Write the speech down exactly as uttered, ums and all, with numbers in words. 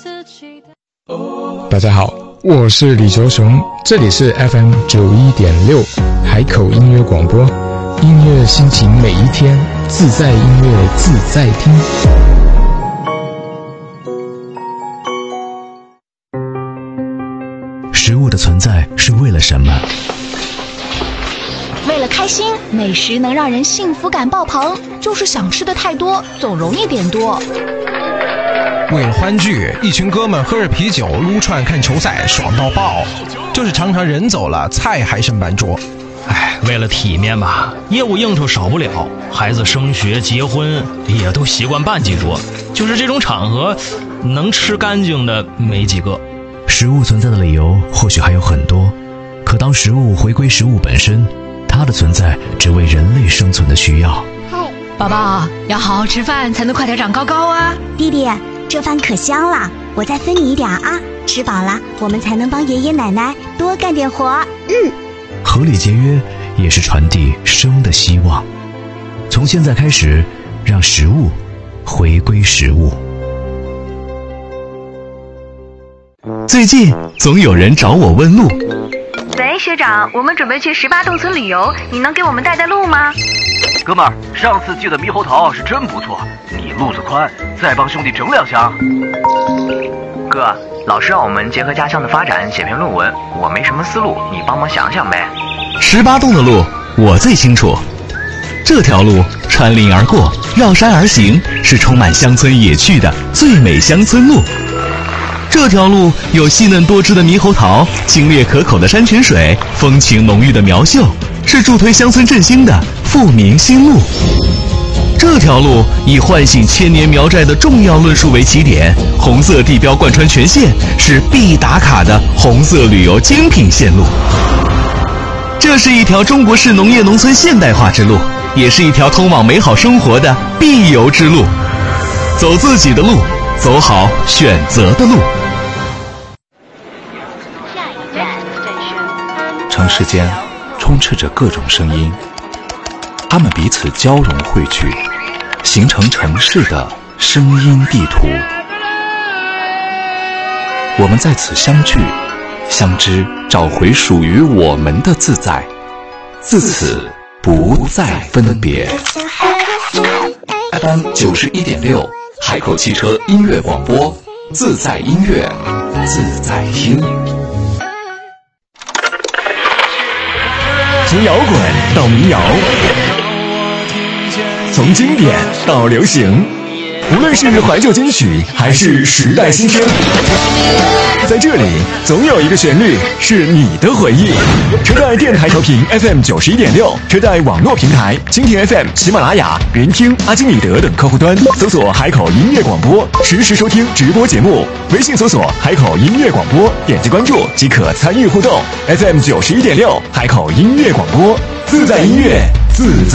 大家好，我是李卓雄，这里是 F M 九一点六海口音乐广播，音乐心情每一天，自在音乐自在听。 食物的存在是为了什么？ 为了开心，美食能让人幸福感爆棚，就是想吃的太多，总容易点多。 为了欢聚，一群哥们喝着啤酒撸串看球赛，爽到爆。就是常常人走了，菜还剩半桌。 哎，为了体面嘛，业务应酬少不了，孩子升学结婚也都习惯办几桌。就是这种场合，能吃干净的没几个。 食物存在的理由或许还有很多，可当食物回归食物本身，它的存在只为人类生存的需要。 宝宝，要好好吃饭才能快点长高高啊！ 弟弟，这饭可香了，我再分你一点啊！吃饱了，我们才能帮爷爷奶奶多干点活。嗯， 合理节约也是传递生的希望。从现在开始，让食物回归食物。最近总有人找我问路。 喂，学长，我们准备去十八洞村旅游，你能给我们带带路吗？ 哥们儿，上次寄的猕猴桃是真不错，你路子宽，再帮兄弟整两箱。 哥，老师让我们结合家乡的发展写篇论文，我没什么思路，你帮忙想想呗。 十八洞的路我最清楚，这条路穿林而过，绕山而行，是充满乡村野趣的最美乡村路。这条路有细嫩多汁的猕猴桃，清冽可口的山泉水，风情浓郁的苗秀，是助推乡村振兴的富民新路。这条路以唤醒千年苗寨的重要论述为起点，红色地标贯穿全线，是必打卡的红色旅游精品线路。这是一条中国式农业农村现代化之路，也是一条通往美好生活的必游之路。走自己的路，走好选择的路。 城市间充斥着各种声音，它们彼此交融汇聚，形成城市的声音地图。我们在此相聚相知，找回属于我们的自在，自此不再分别。 F M 九十一点六海口汽车音乐广播，自在音乐自在听。 从摇滚到民谣，从经典到流行，无论是怀旧金曲还是时代新鲜，在这里总有一个旋律是你的回忆。车贷电台调频 F M 九十一点六，车贷网络平台蜻蜓 F M、喜马拉雅、云听、阿基米德等客户端搜索海口音乐广播，实时收听直播节目。微信搜索海口音乐广播，点击关注即可参与互动。F M 九十一点六，海口音乐广播，自在音乐，自在。